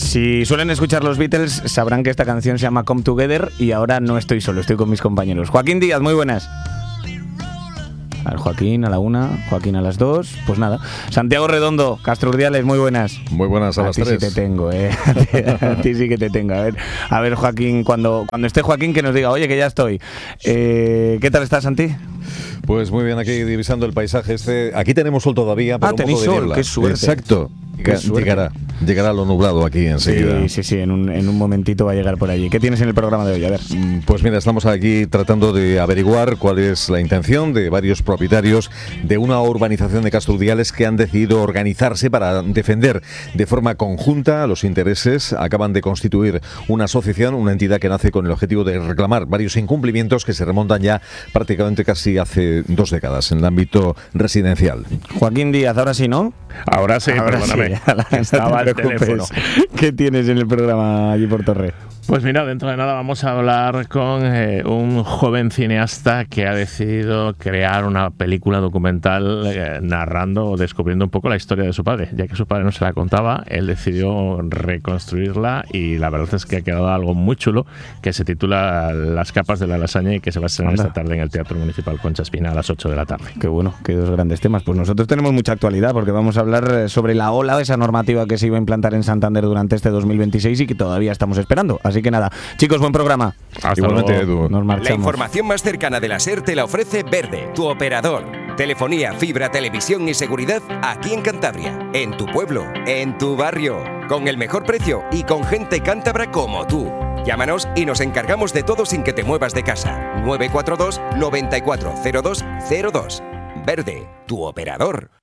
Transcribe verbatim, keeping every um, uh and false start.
Si suelen escuchar los Beatles, sabrán que esta canción se llama Come Together y ahora no estoy solo, estoy con mis compañeros. Joaquín Díaz, muy buenas. A ver, Joaquín a la una, Joaquín a las dos, pues nada. Santiago Redondo, Castro Urdiales, muy buenas. Muy buenas a, a las tres. A ti sí te tengo, eh. A ti sí que te tengo. A ver, a ver Joaquín, cuando, cuando esté Joaquín que nos diga, oye, que ya estoy. Eh, ¿Qué tal estás, Santi? Pues muy bien, aquí divisando el paisaje este. Aquí tenemos sol todavía, pero ah, un tenéis poco de sol, niebla. qué suerte. Exacto. Qué suerte. Llegará, llegará lo nublado aquí enseguida. Sí, sí, sí, en un, en un momentito va a llegar por allí. ¿Qué tienes en el programa de hoy? A ver. Pues mira, estamos aquí tratando de averiguar cuál es la intención de varios propietarios de una urbanización de Castro Urdiales que han decidido organizarse para defender de forma conjunta los intereses. Acaban de constituir una asociación, una entidad que nace con el objetivo de reclamar varios incumplimientos que se remontan ya prácticamente casi hace dos décadas en el ámbito residencial. Joaquín Díaz, ahora sí, ¿no? Ahora sí, ahora perdóname. Sí, Estaba el teléfono. ¿Qué tienes en el programa allí por Torre? Pues mira, dentro de nada vamos a hablar con eh, un joven cineasta que ha decidido crear una película documental eh, narrando o descubriendo un poco la historia de su padre. Ya que su padre no se la contaba, él decidió reconstruirla y la verdad es que ha quedado algo muy chulo que se titula Las capas de la lasaña y que se va a estrenar esta tarde en el Teatro Municipal Concha Espina a las ocho de la tarde. Qué bueno, qué dos grandes temas. Pues nosotros tenemos mucha actualidad porque vamos a hablar sobre la ola, esa normativa que se iba a implantar en Santander durante este dos mil veintiséis y que todavía estamos esperando. Así que nada, chicos, buen programa. Hasta Igualmente, luego. Edu. Nos marchamos. La información más cercana de la SER te la ofrece Verde, tu operador. Telefonía, fibra, televisión y seguridad aquí en Cantabria, en tu pueblo, en tu barrio, con el mejor precio y con gente cántabra como tú. Llámanos y nos encargamos de todo sin que te muevas de casa. nueve cuatro dos, noventa y cuatro, cero dos cero dos. Verde, tu operador.